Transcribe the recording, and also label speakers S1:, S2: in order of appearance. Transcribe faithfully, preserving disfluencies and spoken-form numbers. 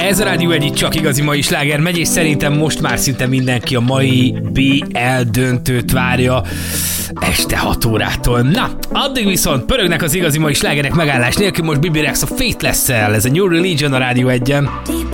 S1: Ez a Rádió egy csak igazi mai sláger megy, és szerintem most már szinte mindenki a mai bé el döntőt várja este hat órától. Na, addig viszont pörögnek az igazi mai slágerek megállás nélkül, most Bibi Rex a Faithless-szel, ez a New Religion a Rádió egyen.